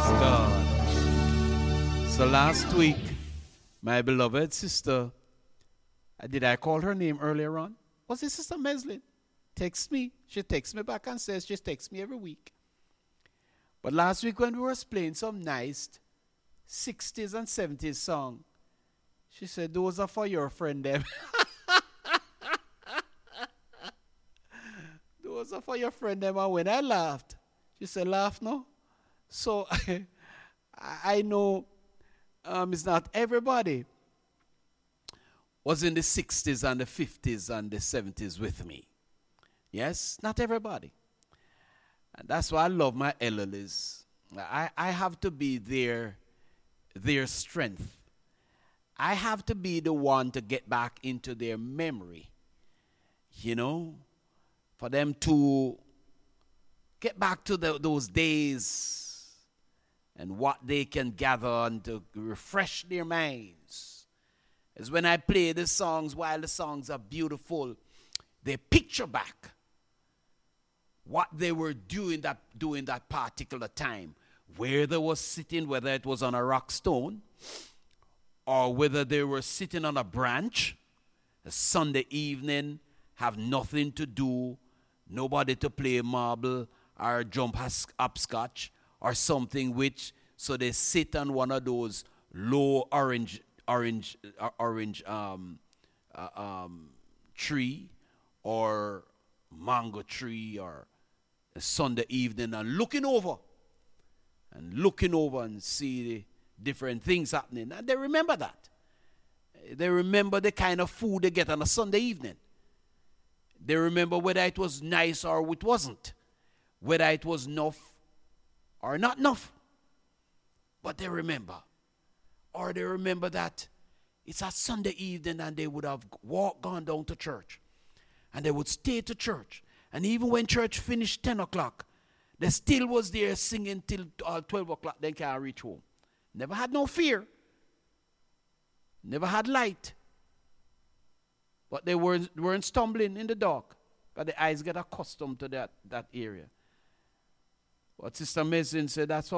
God. So last week, my beloved sister, did I call her name earlier on? Was it Sister Meslin? Texts me. She texts me back and says she texts me every week. But last week when we were playing some nice 60s and 70s song, she said, those are for your friend them. Those are for your friend them. And when I laughed, she said, laugh no? So I know it's not everybody was in the 60s and the 50s and the 70s with me. Yes, not everybody. And that's why I love my elderlies. I have to be their strength. I have to be the one to get back into their memory. You know, for them to get back to those days and what they can gather and to refresh their minds. As when I play the songs, while the songs are beautiful, they picture back what they were doing that particular time, where they were sitting, whether it was on a rock stone or whether they were sitting on a branch, a Sunday evening, have nothing to do, nobody to play marble or jump hopscotch or something so they sit on one of those low orange tree or mango tree or a Sunday evening and looking over and see the different things happening. And they remember that. They remember the kind of food they get on a Sunday evening. They remember whether it was nice or it wasn't, whether it was enough or not enough. But they remember. Or they remember that it's a Sunday evening and they would have gone down to church. And they would stay to church. And even when church finished 10 o'clock, they still was there singing till 12 o'clock, then can't reach home. Never had no fear. Never had light. But they weren't stumbling in the dark. Because the eyes get accustomed to that area. But Sister Mason said, that's